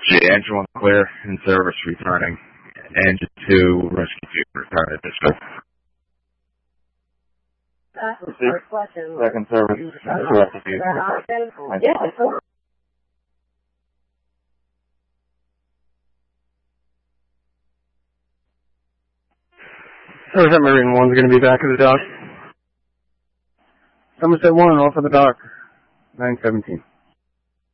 Engine 1 clear, in service returning. Engine 2, rescue team return at dispatch. Second service, rescue. Somerset Marine 1's going to be back at the dock. Somerset 1 off of the dock. 9:17.